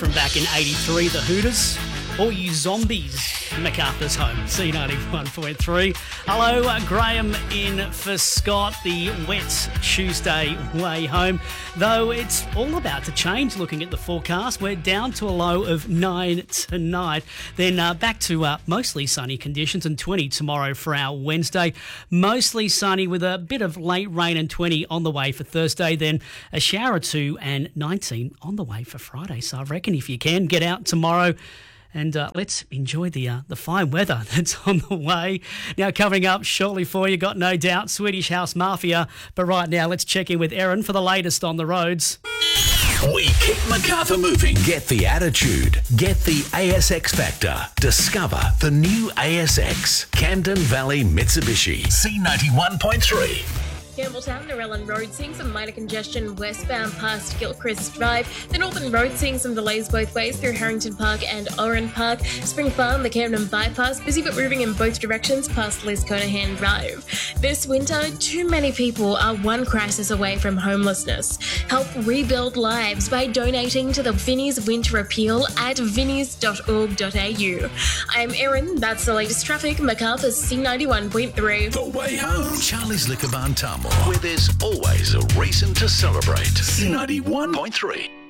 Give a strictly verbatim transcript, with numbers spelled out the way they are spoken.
from back in eighty-three, the Hooters. All you zombies, MacArthur's home, C ninety-one point three. Hello, uh, Graham in for Scott, the wet Tuesday way home. Though it's all about to change looking at the forecast. We're down to a low of nine tonight. Then uh, back to uh, mostly sunny conditions and twenty tomorrow for our Wednesday. Mostly sunny with a bit of late rain and twenty on the way for Thursday. Then a shower or two and nineteen on the way for Friday. So I reckon if you can, get out tomorrow. And uh, let's enjoy the uh, the fine weather that's on the way. Now, coming up shortly for you, got no doubt, Swedish House Mafia. But right now, let's check in with Erin for the latest on the roads. We keep MacArthur moving. Get the attitude. Get the A S X Factor. Discover the new A S X. Camden Valley Mitsubishi. C ninety-one point three. Campbelltown, Narellan Road seeing some minor congestion westbound past Gilchrist Drive. The Northern Road seeing some delays both ways through Harrington Park and Oran Park. Spring Farm, the Camden Bypass, busy but moving in both directions past Liz Conahan Drive. This winter, too many people are one crisis away from homelessness. Help rebuild lives by donating to the Vinnie's Winter Appeal at vinnies dot org dot a u. I'm Erin, that's the latest traffic, MacArthur's C ninety-one point three. The way home. Charlie's Liquor Barn Tamworth, where there's always a reason to celebrate. C ninety-one point three.